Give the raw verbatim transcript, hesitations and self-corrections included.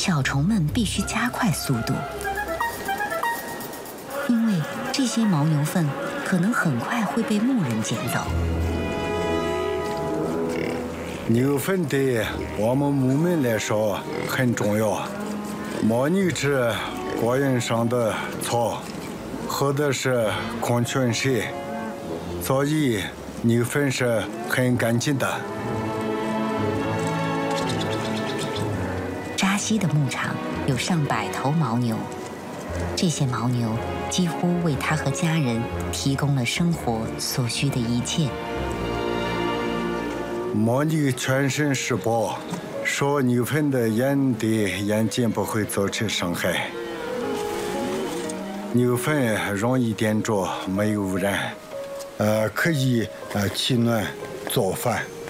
小虫们必须加快速度，因为这些牦牛粪可能很快会被牧人捡走。 牛粪对我们牧民来说很重要。牦牛吃果园上的草，喝的是矿泉水，所以牛粪是很干净的。 扎西的牧场有上百头牦牛，这些牦牛几乎为他和家人提供了生活所需的一切。 牦牛全身是宝，说牛粪的眼对眼睛不会造成伤害。牛粪容易点着，没有污染，呃，可以呃取暖做饭。